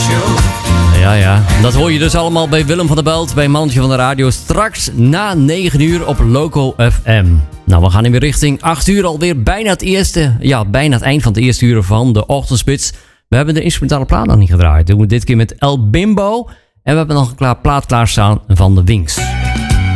Ja, dat hoor je dus allemaal bij Willem van der Belt, bij Mannetje van de Radio. Straks na 9 uur op Loco FM. Nou, we gaan in weer richting 8 uur alweer. Bijna het eind van het eerste uur van de Ochtendspits. We hebben de instrumentale plaat nog niet gedraaid. Doen we dit keer met El Bimbo. En we hebben nog een plaat klaarstaan van de Wings.